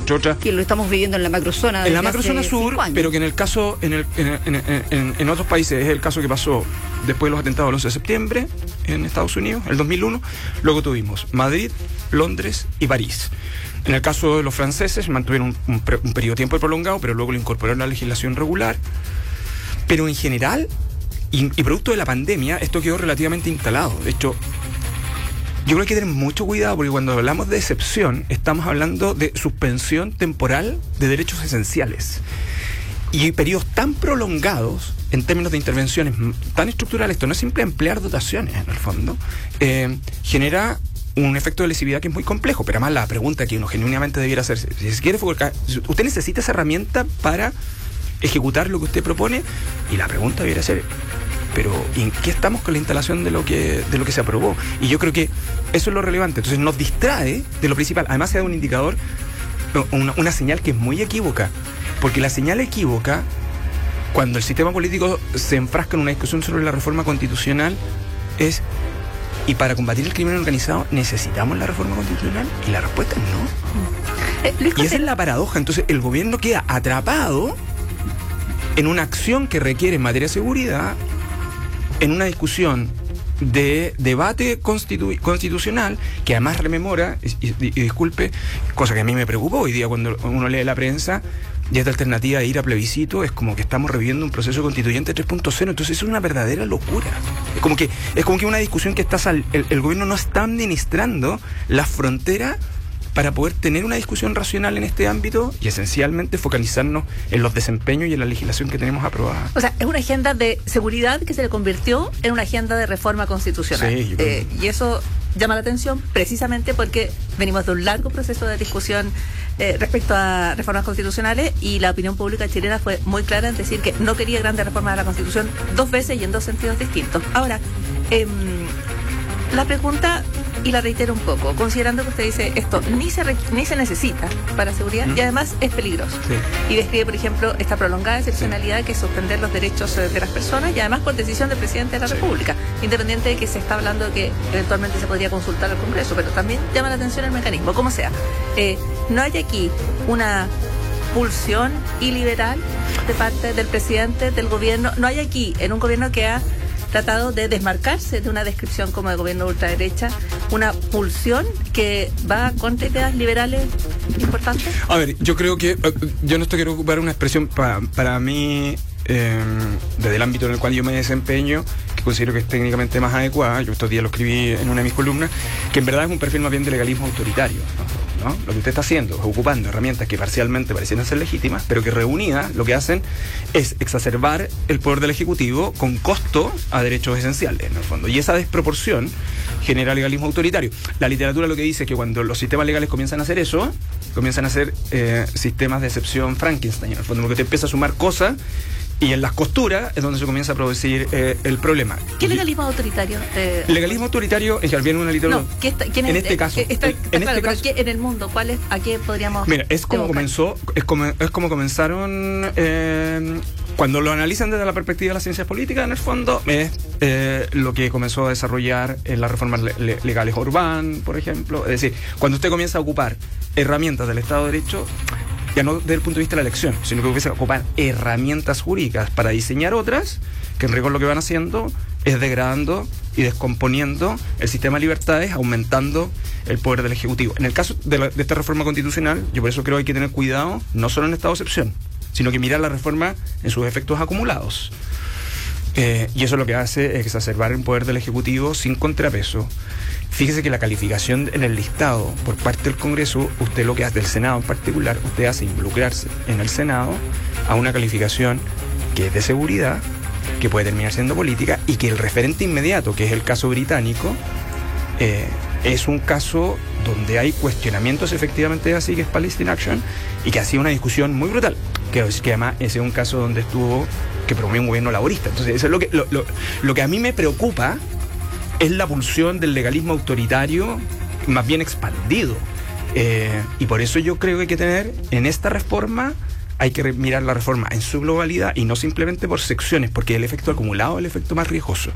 entre otras. Que lo estamos viviendo en la macrozona. En la macrozona sur, pero que en el caso, en otros países es el caso que pasó después de los atentados del 11 de septiembre en Estados Unidos, el 2001. Luego tuvimos Madrid, Londres y París. En el caso de los franceses mantuvieron un periodo de tiempo prolongado, pero luego lo incorporaron a la legislación regular. Pero en general, y producto de la pandemia, esto quedó relativamente instalado. De hecho, yo creo que hay que tener mucho cuidado, porque cuando hablamos de excepción, estamos hablando de suspensión temporal de derechos esenciales. Y periodos tan prolongados, en términos de intervenciones tan estructurales, esto no es simple emplear dotaciones, en el fondo, genera un efecto de lesividad que es muy complejo. Pero además la pregunta que uno genuinamente debiera hacerse, si se quiere focar, ¿usted necesita esa herramienta para ejecutar lo que usted propone? Y la pregunta debería ser, pero ¿en qué estamos con la instalación de lo que se aprobó? Y yo creo que eso es lo relevante. Entonces nos distrae de lo principal. Además se da un indicador, una señal que es muy equívoca, porque la señal equívoca, cuando el sistema político se enfrasca en una discusión sobre la reforma constitucional, es: ¿y para combatir el crimen organizado necesitamos la reforma constitucional? Y la respuesta es no. Y esa es la paradoja. Entonces el gobierno queda atrapado en una acción que requiere en materia de seguridad, en una discusión de debate constitucional, que además rememora, y disculpe, cosa que a mí me preocupó hoy día cuando uno lee la prensa, y esta alternativa de ir a plebiscito es como que estamos reviviendo un proceso constituyente 3.0. Entonces es una verdadera locura. Es como que una discusión que el gobierno no está administrando la frontera para poder tener una discusión racional en este ámbito y esencialmente focalizarnos en los desempeños y en la legislación que tenemos aprobada. O sea, es una agenda de seguridad que se le convirtió en una agenda de reforma constitucional. Sí, y eso llama la atención precisamente porque venimos de un largo proceso de discusión respecto a reformas constitucionales, y la opinión pública chilena fue muy clara en decir que no quería grandes reformas de la Constitución dos veces y en dos sentidos distintos. Ahora, la pregunta, y la reitero un poco, considerando que usted dice esto ni se necesita para seguridad y además es peligroso. Sí. Y describe, por ejemplo, esta prolongada excepcionalidad que es suspender los derechos de las personas, y además por decisión del presidente de la República, independiente de que se está hablando de que eventualmente se podría consultar al Congreso, pero también llama la atención el mecanismo. Como sea, no hay aquí una pulsión iliberal de parte del presidente, del gobierno. No hay aquí, en un gobierno que ha tratado de desmarcarse de una descripción como de gobierno de ultraderecha, una pulsión que va contra ideas liberales importantes. A ver, yo creo que yo no estoy quiero ocupar una expresión para mí desde el ámbito en el cual yo me desempeño, que considero que es técnicamente más adecuada. Yo estos días lo escribí en una de mis columnas, que en verdad es un perfil más bien de legalismo autoritario, ¿no? Lo que usted está haciendo es ocupando herramientas que parcialmente parecieran ser legítimas, pero que reunidas lo que hacen es exacerbar el poder del Ejecutivo con costo a derechos esenciales, en el fondo. Y esa desproporción genera legalismo autoritario. La literatura lo que dice es que cuando los sistemas legales comienzan a hacer eso, comienzan a ser sistemas de excepción Frankenstein, en el fondo, porque te empieza a sumar cosas, y en las costuras es donde se comienza a producir el problema. ¿Qué legalismo autoritario? Legalismo autoritario es que viene una literatura. No, ¿quién es en este caso? En el mundo, ¿a qué podríamos? Mira, es como comenzaron cuando lo analizan desde la perspectiva de las ciencias políticas, en el fondo, es lo que comenzó a desarrollar en las reformas legales Orbán, por ejemplo. Es decir, cuando usted comienza a ocupar herramientas del Estado de Derecho, ya no desde el punto de vista de la elección, sino que comienza a ocupar herramientas jurídicas para diseñar otras, que en rigor lo que van haciendo es degradando y descomponiendo el sistema de libertades, aumentando el poder del Ejecutivo. En el caso de esta reforma constitucional, yo por eso creo que hay que tener cuidado, no solo en estado de excepción, sino que mirar la reforma en sus efectos acumulados. Y eso lo que hace es exacerbar el poder del Ejecutivo sin contrapeso. Fíjese que la calificación en el listado por parte del Congreso, usted lo que hace, del Senado en particular, usted hace involucrarse en el Senado a una calificación que es de seguridad, que puede terminar siendo política, y que el referente inmediato, que es el caso británico, es un caso donde hay cuestionamientos efectivamente así, que es Palestine Action, y que ha sido una discusión muy brutal. Quiero decir que además ese es un caso donde que promovió un gobierno laborista. Entonces eso es lo que a mí me preocupa, es la pulsión del legalismo autoritario más bien expandido. Y por eso yo creo que hay que tener, en esta reforma, hay que mirar la reforma en su globalidad y no simplemente por secciones, porque el efecto acumulado es el efecto más riesgoso.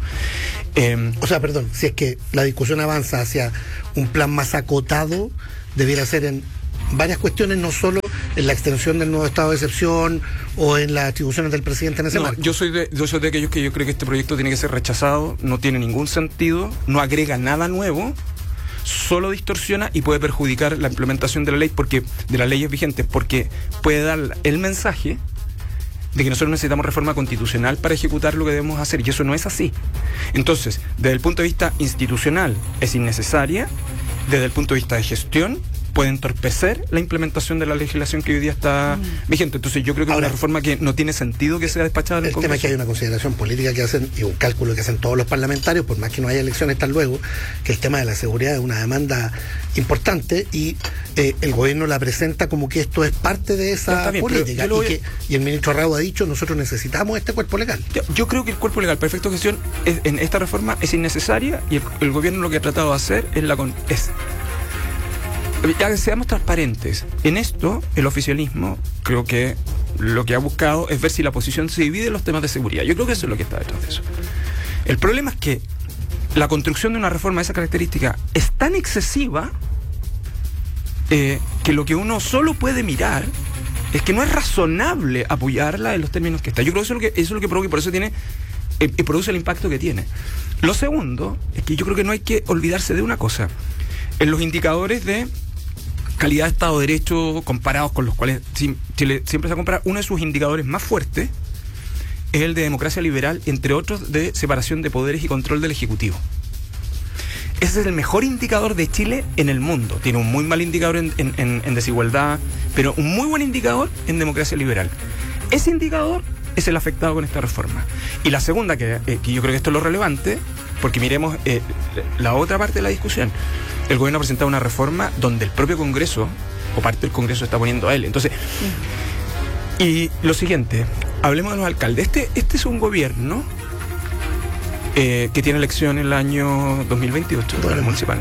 Si es que la discusión avanza hacia un plan más acotado, debiera ser en varias cuestiones, no solo en la extensión del nuevo estado de excepción o en las atribuciones del presidente en ese marco. Yo soy de aquellos que yo creo que este proyecto tiene que ser rechazado, no tiene ningún sentido, no agrega nada nuevo, solo distorsiona y puede perjudicar la implementación de la ley, de las leyes vigentes, porque puede dar el mensaje de que nosotros necesitamos reforma constitucional para ejecutar lo que debemos hacer, y eso no es así. Entonces, desde el punto de vista institucional es innecesaria, desde el punto de vista de gestión puede entorpecer la implementación de la legislación que hoy día está vigente. Entonces yo creo que es una reforma que no tiene sentido que sea despachada en el Congreso. El tema es que hay una consideración política que hacen y un cálculo que hacen todos los parlamentarios, por más que no haya elecciones tan luego, que el tema de la seguridad es una demanda importante y el gobierno la presenta como que esto es parte de esa política y el ministro Raúl ha dicho, nosotros necesitamos este cuerpo legal. Yo creo que el cuerpo legal para efecto de gestión en esta reforma es innecesaria, y el gobierno lo que ha tratado de hacer ya seamos transparentes. En esto, el oficialismo, creo que lo que ha buscado es ver si la oposición se divide en los temas de seguridad. Yo creo que eso es lo que está detrás de eso. El problema es que la construcción de una reforma de esa característica es tan excesiva que lo que uno solo puede mirar es que no es razonable apoyarla en los términos que está. Yo creo que eso es lo que provoca, y por eso produce el impacto que tiene. Lo segundo es que yo creo que no hay que olvidarse de una cosa. En los indicadores de calidad de Estado de Derecho comparados con los cuales Chile siempre se compara, uno de sus indicadores más fuertes es el de democracia liberal, entre otros de separación de poderes y control del Ejecutivo. Ese es el mejor indicador de Chile en el mundo. Tiene un muy mal indicador en desigualdad, pero un muy buen indicador en democracia liberal. Ese indicador es el afectado con esta reforma. Y la segunda, que yo creo que esto es lo relevante, porque miremos la otra parte de la discusión. El gobierno ha presentado una reforma donde el propio Congreso, o parte del Congreso, está poniendo a él. Entonces, y lo siguiente, hablemos de los alcaldes. Este es un gobierno que tiene elección en el año 2028, para el municipal.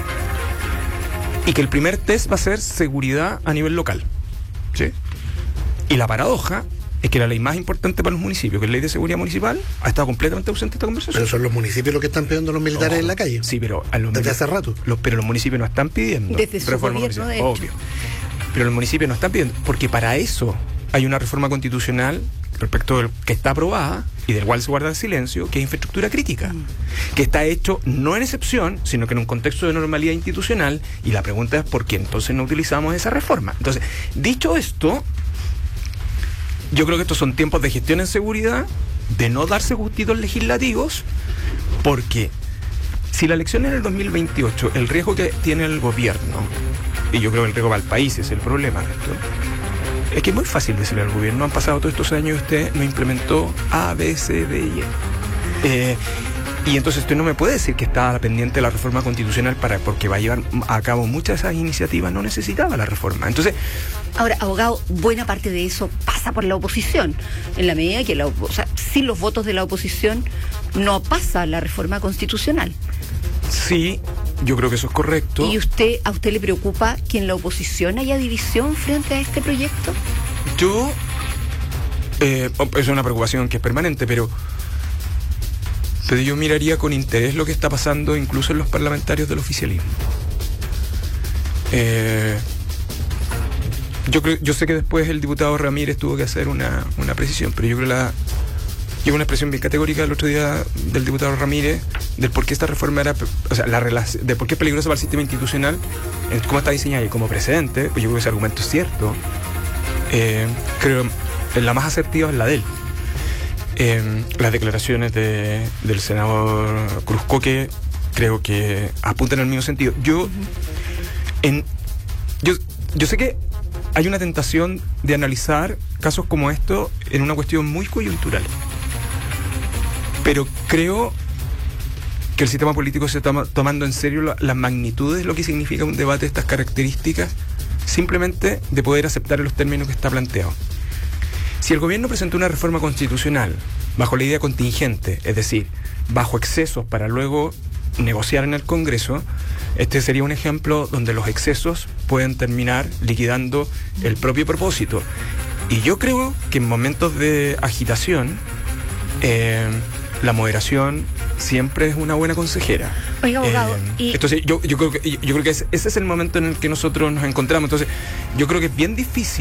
Y que el primer test va a ser seguridad a nivel local. ¿Sí? Y la paradoja es que la ley más importante para los municipios, que es la ley de seguridad municipal, ha estado completamente ausente de esta conversación. Pero son los municipios los que están pidiendo a los militares en la calle. Sí, pero desde hace rato. Pero los municipios no están pidiendo desde su reforma gobierno, de obvio. Pero los municipios no están pidiendo, porque para eso hay una reforma constitucional respecto del que está aprobada y del cual se guarda el silencio, que es infraestructura crítica, que está hecho no en excepción, sino que en un contexto de normalidad institucional, y la pregunta es ¿por qué entonces no utilizamos esa reforma? Entonces, dicho esto, yo creo que estos son tiempos de gestión en seguridad, de no darse gustitos legislativos, porque si la elección es en el 2028, el riesgo que tiene el gobierno, y yo creo que el riesgo para el país es el problema de esto, es que es muy fácil decirle al gobierno, han pasado todos estos años y usted no implementó A, B, C, D y E. Y entonces usted no me puede decir que estaba pendiente de la reforma constitucional porque va a llevar a cabo muchas de esas iniciativas, no necesitaba la reforma. Entonces, ahora, abogado, buena parte de eso pasa por la oposición, en la medida que sin los votos de la oposición no pasa la reforma constitucional. Sí, yo creo que eso es correcto. ¿Y a usted le preocupa que en la oposición haya división frente a este proyecto? Es una preocupación que es permanente, pero yo miraría con interés lo que está pasando incluso en los parlamentarios del oficialismo. Yo sé que después el diputado Ramírez tuvo que hacer una precisión, pero yo creo llegó una expresión bien categórica el otro día del diputado Ramírez del por qué esta reforma era, o sea, de por qué es peligrosa para el sistema institucional, cómo está diseñada y como precedente. Pues yo creo que ese argumento es cierto. Creo que la más asertiva es la de él. Las declaraciones del senador Cruzcoque creo que apuntan al mismo sentido. Yo sé que hay una tentación de analizar casos como esto en una cuestión muy coyuntural, pero creo que el sistema político se está tomando en serio las magnitudes de lo que significa un debate de estas características, simplemente de poder aceptar en los términos que está planteado. Si el gobierno presentó una reforma constitucional bajo la idea contingente, es decir, bajo excesos para luego negociar en el Congreso, este sería un ejemplo donde los excesos pueden terminar liquidando el propio propósito. Y yo creo que en momentos de agitación, la moderación siempre es una buena consejera. Oiga, abogado, entonces yo creo que ese es el momento en el que nosotros nos encontramos. Entonces yo creo que es bien difícil